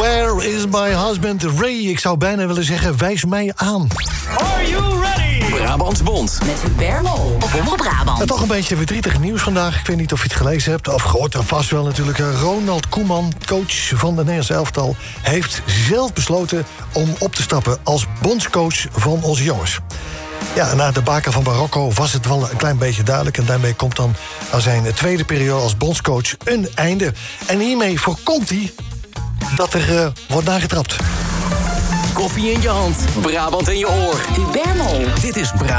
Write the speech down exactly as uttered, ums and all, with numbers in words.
Where is my husband? Ray, ik zou bijna willen zeggen, wijs mij aan. Are you ready? Brabants Bond. Met Hubert Mol op Omroep Brabant. En toch een beetje verdrietig nieuws vandaag. Ik weet niet of je het gelezen hebt, of gehoord er vast wel natuurlijk. Ronald Koeman, coach van de Nederlandse elftal, heeft zelf besloten om op te stappen als bondscoach van onze jongens. Ja, na de baken van Marokko was het wel een klein beetje duidelijk. En daarmee komt dan aan zijn tweede periode als bondscoach een einde. En hiermee voorkomt hij dat er uh, wordt nagetrapt. Koffie in je hand, Brabant in je oor. Hubert Mol. Dit is Brabant.